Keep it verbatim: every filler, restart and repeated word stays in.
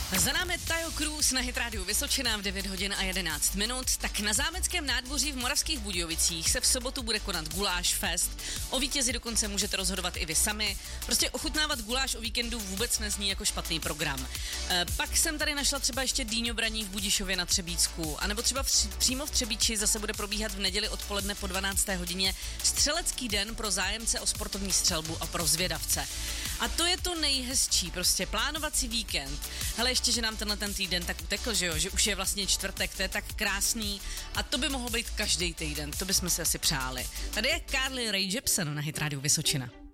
Za námi Tajo Cruz na Hit Radio Vysočina v devět hodin a jedenáct minut. Tak na Zámeckém nádvoří v Moravských Budějovicích se v sobotu bude konat Guláš Fest. O vítězi dokonce můžete rozhodovat i vy sami. Prostě ochutnávat guláš o víkendu vůbec nezní jako špatný program. E, pak jsem tady našla třeba ještě dýňobraní v Budišově na Třebíčsku, anebo třeba v, přímo v Třebíči zase bude probíhat v neděli odpoledne po dvanácté hodině střelecký den pro zájemce o sportovní střelbu a pro zvědavce. A to je to nejhezčí, prostě plánovací víkend. Hele, ještě, že nám tenhle ten týden tak utekl, že jo, že už je vlastně čtvrtek, to je tak krásný a to by mohlo být každý týden, to bychom si asi přáli. Tady je Carly Rae Jepsen na Hit Radio Vysočina.